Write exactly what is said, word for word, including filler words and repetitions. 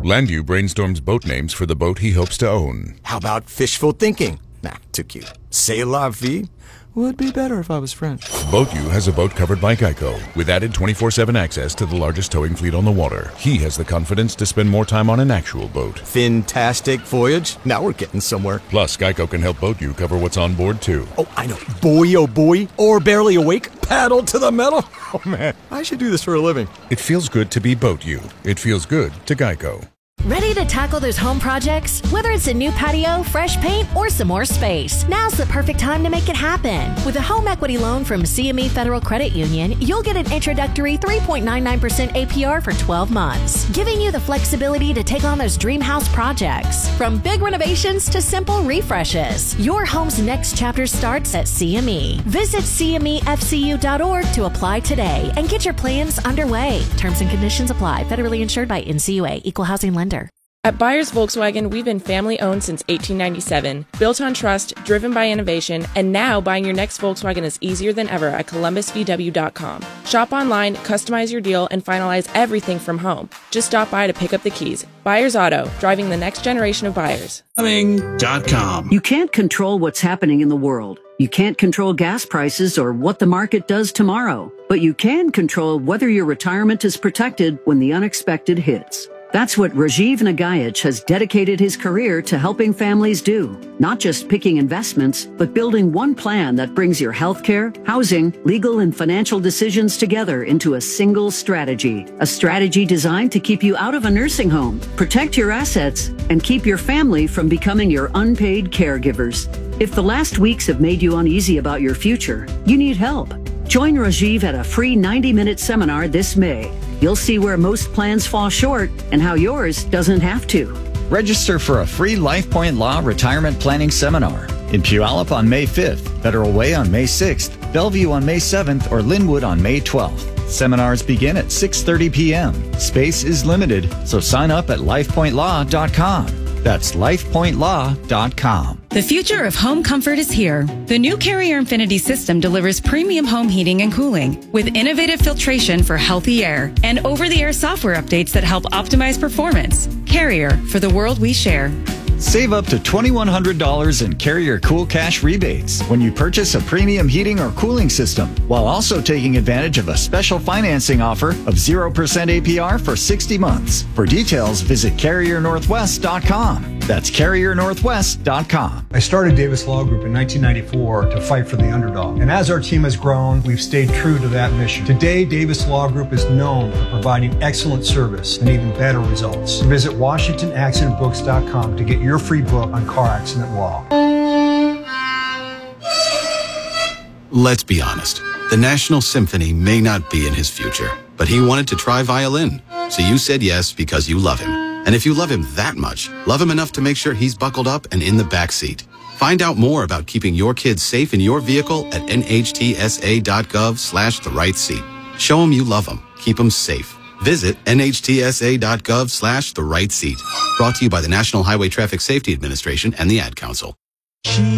Landview brainstorms boat names for the boat he hopes to own. How about fishful thinking? Nah, too cute. C'est la vie? Would be better if I was French. BoatU has a boat covered by Geico, with added twenty-four seven access to the largest towing fleet on the water. He has the confidence to spend more time on an actual boat. Fantastic voyage. Now we're getting somewhere. Plus, Geico can help BoatU cover what's on board, too. Oh, I know. Boy, oh boy. Or barely awake. Paddle to the metal. Oh, man. I should do this for a living. It feels good to be BoatU. It feels good to Geico. Ready to tackle those home projects? Whether it's a new patio, fresh paint, or some more space, now's the perfect time to make it happen. With a home equity loan from C M E Federal Credit Union, you'll get an introductory three point nine nine percent A P R for twelve months, giving you the flexibility to take on those dream house projects. From big renovations to simple refreshes, your home's next chapter starts at C M E. Visit C M E F C U dot org to apply today and get your plans underway. Terms and conditions apply. Federally insured by N C U A, Equal Housing Lender. At Byers Volkswagen, we've been family-owned since eighteen ninety-seven, built on trust, driven by innovation, and now buying your next Volkswagen is easier than ever at Columbus V W dot com. Shop online, customize your deal, and finalize everything from home. Just stop by to pick up the keys. Byers Auto, driving the next generation of buyers. Plumbing dot com. You can't control what's happening in the world. You can't control gas prices or what the market does tomorrow. But you can control whether your retirement is protected when the unexpected hits. That's what Rajiv Nagaich has dedicated his career to helping families do. Not just picking investments, but building one plan that brings your healthcare, housing, legal, and financial decisions together into a single strategy. A strategy designed to keep you out of a nursing home, protect your assets, and keep your family from becoming your unpaid caregivers. If the last weeks have made you uneasy about your future, you need help. Join Rajiv at a free ninety-minute seminar this May. You'll see where most plans fall short and how yours doesn't have to. Register for a free LifePoint Law Retirement Planning Seminar in Puyallup on May fifth, Federal Way on May sixth, Bellevue on May seventh, or Linwood on May twelfth. Seminars begin at six thirty p.m. Space is limited, so sign up at life point law dot com. That's life point law dot com. The future of home comfort is here. The new Carrier Infinity system delivers premium home heating and cooling with innovative filtration for healthy air and over-the-air software updates that help optimize performance. Carrier, for the world we share. Save up to twenty-one hundred dollars in Carrier Cool Cash rebates when you purchase a premium heating or cooling system, while also taking advantage of a special financing offer of zero percent A P R for sixty months. For details, visit carrier northwest dot com. That's carrier northwest dot com. I started Davis Law Group in nineteen ninety-four to fight for the underdog. And as our team has grown, we've stayed true to that mission. Today, Davis Law Group is known for providing excellent service and even better results. Visit washington accident books dot com to get your free book on car accident law. Let's be honest. The National Symphony may not be in his future, but he wanted to try violin. So you said yes because you love him. And if you love him that much, love him enough to make sure he's buckled up and in the back seat. Find out more about keeping your kids safe in your vehicle at N H T S A dot gov slash the right seat. Show him you love him. Keep him safe. Visit N H T S A dot gov slash the right seat. Brought to you by the National Highway Traffic Safety Administration and the Ad Council.